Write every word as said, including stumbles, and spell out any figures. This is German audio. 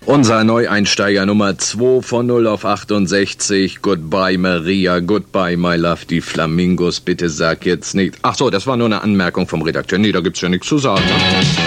Unser Neueinsteiger Nummer zwei von null auf achtundsechzig. Goodbye Maria, goodbye my love, die Flamingos. Bitte sag jetzt nicht... Ach so, das war nur eine Anmerkung vom Redakteur. Nee, da gibt's ja nichts zu sagen. Ne?